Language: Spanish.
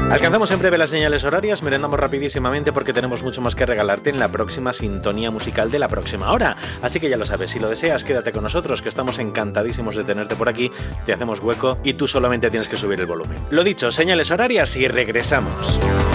Alcanzamos en breve las señales horarias, merendamos rapidísimamente porque tenemos mucho más que regalarte en la próxima sintonía musical de la próxima hora. Así que ya lo sabes, si lo deseas, quédate con nosotros, que estamos encantadísimos de tenerte por aquí, te hacemos hueco y tú solamente tienes que subir el volumen. Lo dicho, señales horarias y regresamos.